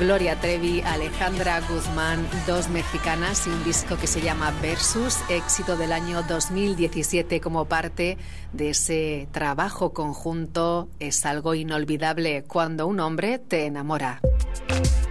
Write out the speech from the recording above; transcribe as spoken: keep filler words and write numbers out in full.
Gloria Trevi, Alejandra Guzmán, dos mexicanas y un disco que se llama Versus, éxito del año dos mil diecisiete como parte de ese trabajo conjunto. Es algo inolvidable cuando un hombre te enamora.